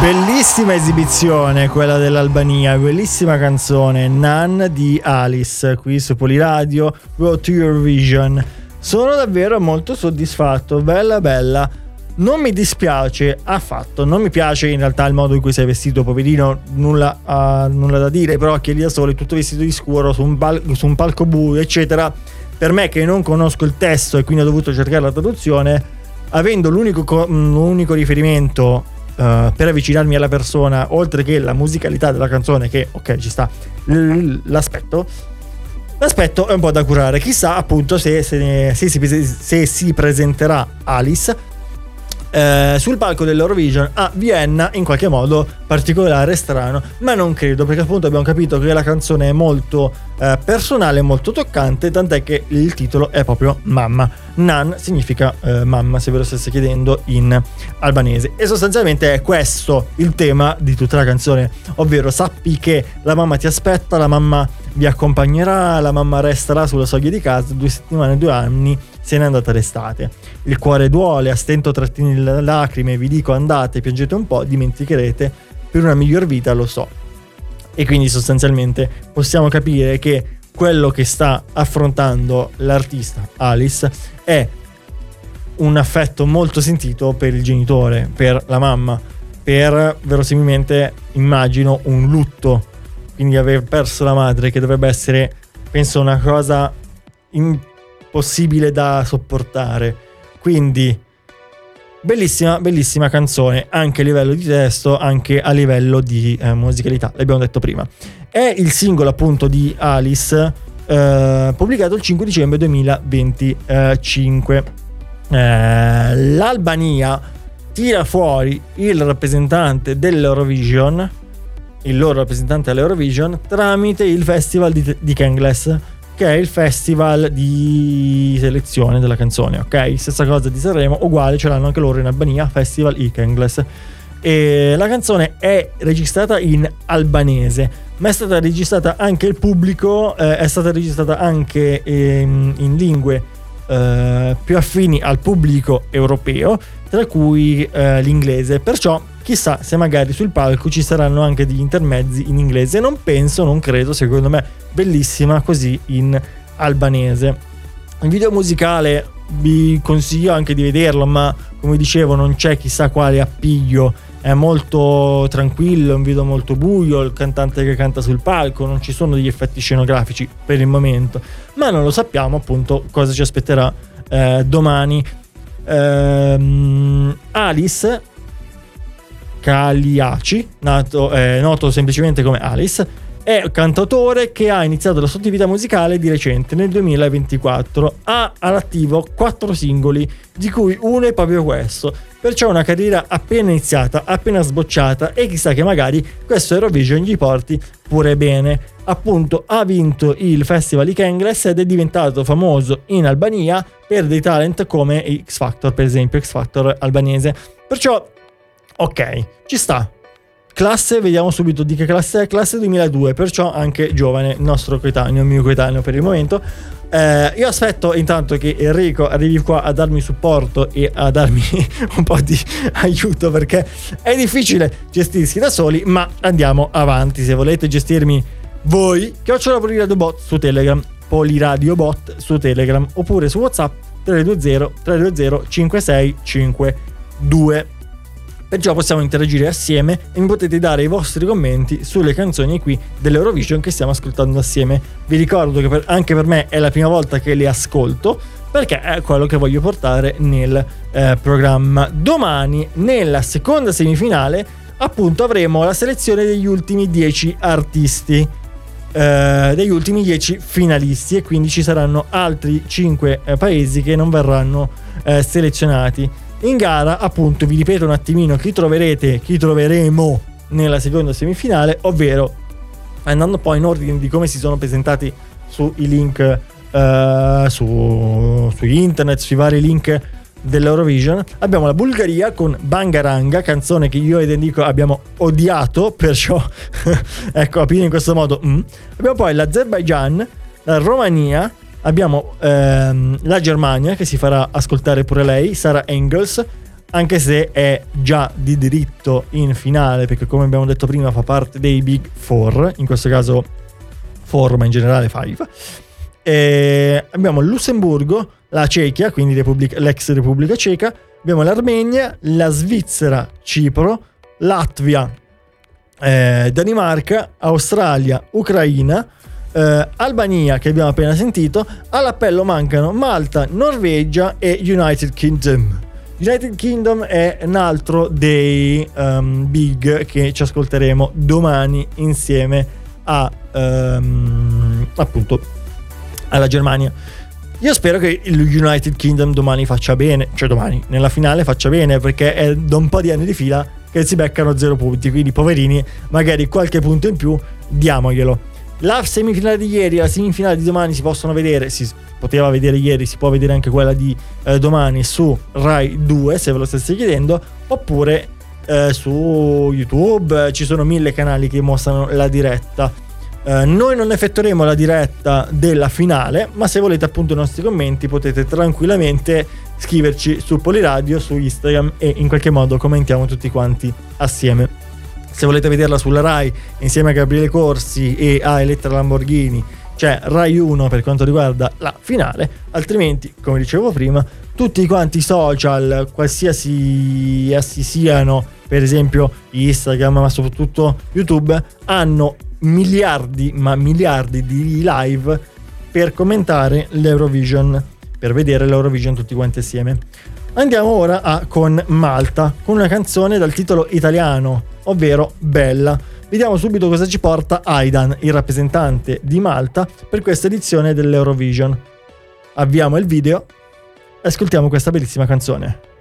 Bellissima esibizione quella dell'Albania, bellissima canzone Nan di Alice qui su Poliradio, Go to Eurovision. Sono davvero molto soddisfatto, bella. Non mi dispiace affatto, non mi piace in realtà il modo in cui sei vestito, poverino, nulla da dire, però che lì da solo è tutto vestito di scuro su un palco buio eccetera. Per me che non conosco il testo e quindi ho dovuto cercare la traduzione, avendo l'unico riferimento per avvicinarmi alla persona, oltre che la musicalità della canzone, che ok ci sta, l'aspetto è un po' da curare. Chissà appunto se si presenterà Alice sul palco dell'Eurovision a Vienna in qualche modo particolare, strano, ma non credo, perché appunto abbiamo capito che la canzone è molto personale, molto toccante, tant'è che il titolo è proprio Mamma. Nan significa mamma, se ve lo stesse chiedendo in albanese, e sostanzialmente è questo il tema di tutta la canzone, ovvero sappi che la mamma ti aspetta, la mamma vi accompagnerà, la mamma resterà sulla soglia di casa 2 settimane, 2 anni, se n'è andata l'estate. Il cuore duole, a stento trattieni le lacrime, vi dico andate, piangete un po', dimenticherete, per una miglior vita lo so. E quindi sostanzialmente possiamo capire che quello che sta affrontando l'artista Alice è un affetto molto sentito per il genitore, per la mamma, per verosimilmente, immagino, un lutto, quindi aver perso la madre, che dovrebbe essere, penso, una cosa impossibile da sopportare. Quindi bellissima canzone, anche a livello di testo, anche a livello di musicalità, l'abbiamo detto prima. È il singolo appunto di Alice, pubblicato il 5 dicembre 2025. L'Albania tira fuori il rappresentante dell'Eurovision, il loro rappresentante all'Eurovision, tramite il festival di Këngës, che è il festival di selezione della canzone, ok? Stessa cosa di Sanremo, uguale, ce l'hanno anche loro in Albania, Festival i Këngës. E la canzone è registrata in albanese, ma è stata registrata anche il pubblico, è stata registrata anche in lingue più affini al pubblico europeo, tra cui l'inglese. Perciò chissà se magari sul palco ci saranno anche degli intermezzi in inglese. Non credo, secondo me bellissima così in albanese. Il video musicale vi consiglio anche di vederlo, ma come dicevo non c'è chissà quale appiglio, è molto tranquillo, è un video molto buio, il cantante che canta sul palco, non ci sono degli effetti scenografici per il momento, ma non lo sappiamo appunto cosa ci aspetterà domani. Alice Kaliachi, noto semplicemente come Alice, è un cantautore che ha iniziato la sua attività musicale di recente, nel 2024. Ha all'attivo 4 singoli, di cui uno è proprio questo. Perciò una carriera appena iniziata, appena sbocciata, e chissà che magari questo Eurovision gli porti pure bene. Appunto ha vinto il festival di Këngës ed è diventato famoso in Albania per dei talent come X Factor, per esempio, X Factor albanese. Perciò ok, ci sta. Classe, vediamo subito di che classe è. Classe 2002, perciò anche giovane, nostro coetaneo, mio coetaneo per il momento. Io aspetto intanto che Enrico arrivi qua a darmi supporto e a darmi un po' di aiuto, perché è difficile gestirsi da soli, ma andiamo avanti. Se volete gestirmi voi, @Poliradiobot su Telegram, Poliradiobot su Telegram, oppure su WhatsApp 320 5652. Perciò possiamo interagire assieme e mi potete dare i vostri commenti sulle canzoni qui dell'Eurovision che stiamo ascoltando assieme. Vi ricordo che anche per me è la prima volta che le ascolto, perché è quello che voglio portare nel programma. Domani, nella seconda semifinale, appunto avremo la selezione degli ultimi 10 artisti, degli ultimi 10 finalisti, e quindi ci saranno altri 5 paesi che non verranno selezionati. In gara, appunto, vi ripeto un attimino chi troveremo nella seconda semifinale, ovvero andando poi in ordine di come si sono presentati sui link su internet, sui vari link dell'Eurovision. Abbiamo la Bulgaria con Bangaranga, canzone che io ed Enrico abbiamo odiato, perciò ecco, capire in questo modo. Abbiamo poi l'Azerbaijan, la Romania, abbiamo la Germania che si farà ascoltare pure lei, Sarah Engels, anche se è già di diritto in finale, perché come abbiamo detto prima fa parte dei Big Four, in questo caso 4, ma in generale 5. Abbiamo il Lussemburgo, la Cechia, quindi l'ex Repubblica Ceca, abbiamo l'Armenia, la Svizzera, Cipro, Latvia, Danimarca, Australia, Ucraina, Albania, che abbiamo appena sentito. All'appello mancano Malta, Norvegia e United Kingdom. United Kingdom è un altro dei big che ci ascolteremo domani insieme a appunto alla Germania. Io spero che il United Kingdom domani faccia bene, cioè domani nella finale faccia bene, perché è da un po' di anni di fila che si beccano 0 punti, quindi poverini, magari qualche punto in più diamoglielo. La semifinale di ieri e la semifinale di domani si possono vedere, si poteva vedere ieri, si può vedere anche quella di domani su Rai 2, se ve lo stesse chiedendo, oppure su YouTube. Ci sono 1000 canali che mostrano la diretta. Noi non effettueremo la diretta della finale, ma se volete appunto i nostri commenti potete tranquillamente scriverci su Poliradio, su Instagram, e in qualche modo commentiamo tutti quanti assieme. Se volete vederla sulla Rai insieme a Gabriele Corsi e a Elettra Lamborghini, c'è Rai 1 per quanto riguarda la finale, altrimenti, come dicevo prima, tutti quanti i social, qualsiasi essi siano, per esempio Instagram, ma soprattutto YouTube, hanno miliardi di live per commentare l'Eurovision, per vedere l'Eurovision tutti quanti assieme. Andiamo ora con Malta, con una canzone dal titolo italiano, ovvero Bella. Vediamo subito cosa ci porta Aidan, il rappresentante di Malta, per questa edizione dell'Eurovision. Avviamo il video e ascoltiamo questa bellissima canzone.